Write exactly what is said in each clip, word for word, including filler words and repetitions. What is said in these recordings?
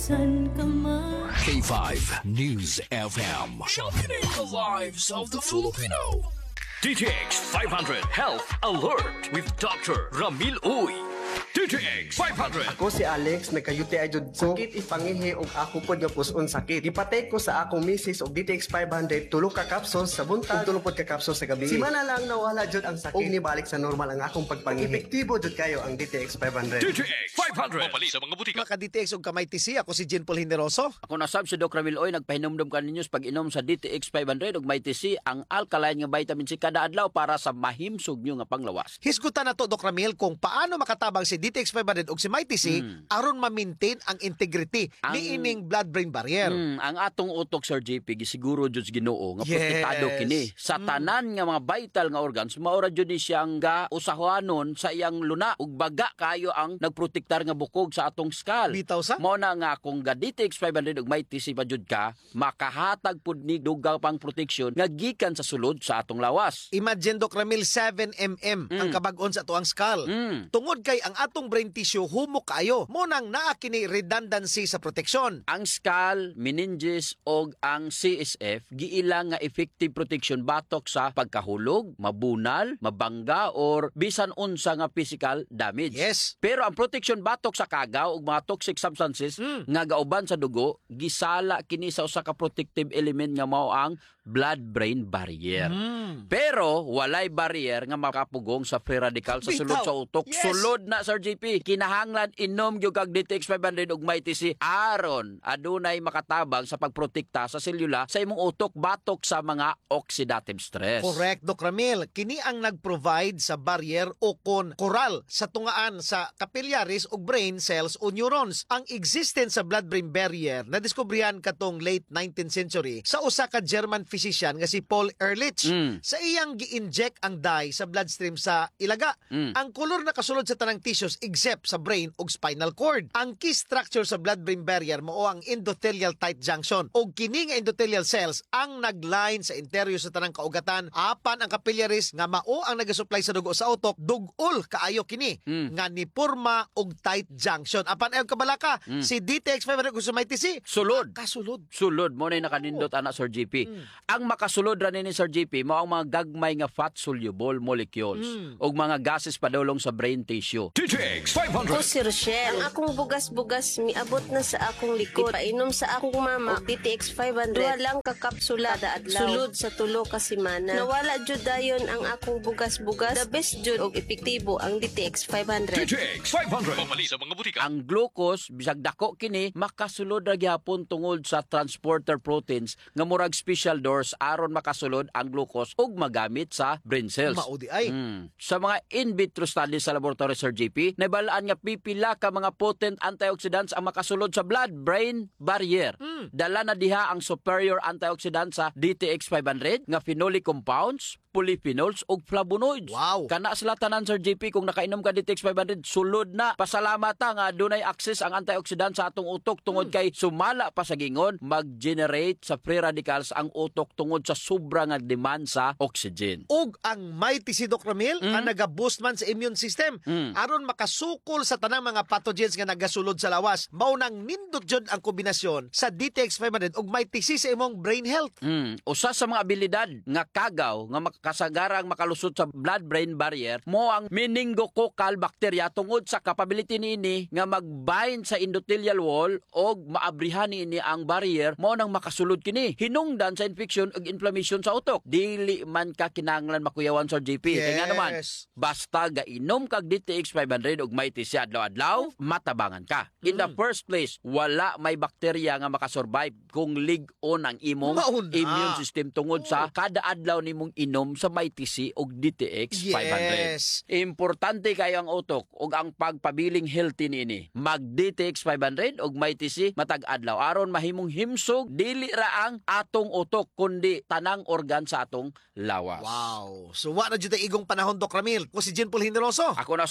K five News F M. Sharpening the lives of the Filipino. D T X five hundred Health Alert with Doctor Ramil Uy. D T X five hundred. Ako si Alex, nagka-U T I jud ko. Sakit ipangihi og ako pod nga puson sakit. Ipatay ko sa akong misis og D T X five hundred tulo ka capsules sa buntag, tulo pod ka capsules sa gabi. Si mana lang nawala jud ang sakit. Og nibalik sa normal ang akong pagpangihi. Epektibo jud kayo ang D T X five hundred. D T X five hundred. Mapali sa mga butika. Maka D T X og kamay T C, ako si Jean Paul Generoso. Ako na sab si Doc Ramil Oy, nagpahinumdum ka ninyo sa pag-inom sa D T X five hundred ug may T C ang alkaline nga vitamin C kada adlaw para sa mahimsog nyo nga panglawas. Hisgutan na to, Doc Ramil, kung paano makatabang si D T X five hundred og si may T C Mm. aron ma-maintain ang integrity Ang- ni ining blood-brain barrier. Hmm, ang atong utok, Sir J P, gisiguro jud sa Ginoo nga Yes. protektado kini sa tanan nga mga vital nga organs. Maura jud ni siyang ga usahuanon sa iyang luna ug baga kayo ang nagprotektar nga bukog sa atong skull. Bitaw sa? Mao na nga kung ga D T X five hundred ug may T C pa jud ka, makahatag pud ni dugang pang proteksyon nga gikan sa sulod sa atong lawas. Imagine, Doc Ramil, seven millimeters ang kabag-on sa tuang skull. Mm. Tungod kay ang atong brain tissue humok kayo. Mo nang naa kini redundancy sa proteksyon. Ang skull, meninges og ang C S F giilang nga effective protection batok sa pagkahulog, mabunal, mabangga or bisan unsa nga physical damage. Yes. Pero ang protection batok sa kagaw ug mga toxic substances Mm. nga gauban sa dugo gisala kini sa usa ka protective element nga mao ang blood-brain barrier. Mm. Pero walay barrier nga makapugong sa free radical sa sulod Bitaw. sa utok. Yes. Sulod na, Sir J P. Kinahanglan inom gyud kag D T X five hundred ug may T C aron adunay makatabang sa pagprotekta sa selula sa imong utok batok sa mga oxidative stress. Correct, Doc Ramil. Kini ang nag-provide sa barrier o kon koral sa tungaan sa capillaries o brain cells o neurons. Ang existence sa blood-brain barrier na diskubrihan katong late nineteenth century sa usa ka German physician nga si Paul Ehrlich. Mm. Sa iyang gi-inject ang dye sa bloodstream sa ilaga. Mm. Ang kolor na kasulod sa tanang tissues except sa brain o spinal cord. Ang key structure sa blood-brain barrier mao ang endothelial tight junction o kini nga endothelial cells ang nagline sa interior sa tanang kaugatan apan ang capillaries nga mao ang nagasupply sa dugo sa utok dugol kaayo kini Mm. nga ni porma og tight junction apan ayon kabalaka Mm. si D T X five hundred kung sa may T C Sulod. kasulod. Sulod mo na nakanindot ana, Sir J P. Ang makasulod ra ni Sir J P mao ang mga gagmay nga fat soluble molecules ug mga gases padulong sa brain tissue. D T X five hundred. Ako si Rochelle. Ang akong bugas-bugas miabot na sa akong likod. Painom sa akong mama og D T X five hundred. Duha lang ka kapsula kada adlaw. Sulod sa tulo ka semana. Nawala jud dayon ang akong bugas-bugas. The best jud og epektibo ang D T X five D hundred. T X five hundred. Mapali sa mga butika. Ang glucose bisag dako kini makasulod ra gyapon tungod sa transporter proteins nga murag special doors aron makasulod ang glucose ug magamit sa brain cells. Maudi ay. Mm. Sa mga in vitro studies sa laboratory, Sir J P, nabalaan nga pipila ka mga potent antioxidants ang makasulod sa blood-brain barrier. Dala na diha ang superior antioxidant sa D T X five hundred nga phenolic compounds, polyphenols ug flavonoids. Wow. Kana sila tanan, Sir J P, kung nakainom ka D T X five hundred, sulod na. Pasalamat ta nga dunay access ang antioxidant sa atong utok tungod kay sumala pa sa gingon mag-generate sa free radicals ang utok tungod sa sobra nga demand sa oxygen. Og ang may T C, Doc Ramil ang naga-boost man sa immune system Mm. aron makasukol sa tanang mga pathogens nga nagasulod sa lawas. Mao nang nindot jud ang kombinasyon sa D T X five hundred og may T C sa imong brain health. Mm. Usa sa mga abilidad nga kagaw nga makasagarang makalusot sa blood-brain barrier mo ang meningococcal bacteria tungod sa capability niini nga mag-bind sa endothelial wall og maabrihan niini ang barrier mo nang makasulod kini hinungdan sa infection ug inflammation sa utok. Dili man ka kinahanglan makuyawan, Sir J P. Kaya nga naman, Yes. basta gainom kag D T X five hundred ug may T C adlaw-adlaw, matabangan ka. In the first place, wala may bakterya nga makasurvive kung lig-on ang imong Mauna. immune system tungod sa kada adlaw nimong inom sa may T C ug D T X five hundred. Yes. Importante kayo ang utok ug ang pagpabiling healthy niini. Mag D T X five hundred ug may T C matag adlaw aron mahimong himsog dili ra ang atong utok kundi tanang organ sa atong lawas. Wow. So wa na jud ay igong panahon, Doc Ramil. Ko si Jean Paul Generoso. Ako na sab si Doc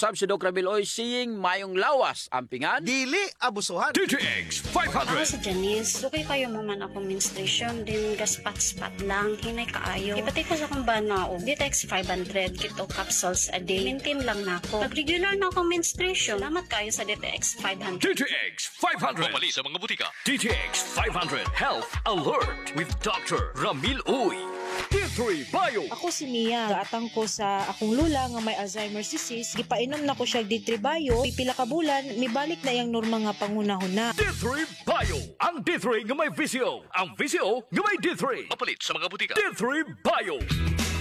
Ramil Oy siying mayong lawas ampingan. Dili abusuhan. D T X five Ako hundred. si Janice. Dukay kayo mo man ako menstruation, din gaspat-spat lang, hinay kaayo. Ipatay ko sa akong bana o D T X five hundred, kito capsules a day. Maintain lang na ako. Pag regular na akong menstruation, salamat kayo sa D T X five hundred. D T X five hundred. Pumali sa mga butika. D T X five hundred Health Alert with Doctor Ramil Uy. D three Bio. Ako si Mia, gaatang ko sa akong lula nga may Alzheimer's disease, gipainom na ko siya D three Bio, pipila ka bulan, mibalik na yang norma nga pangunahon na. D three Bio. Ang D three nga may visio. Ang visio nga may D three. Mapalit sa mga butika. D three Bio.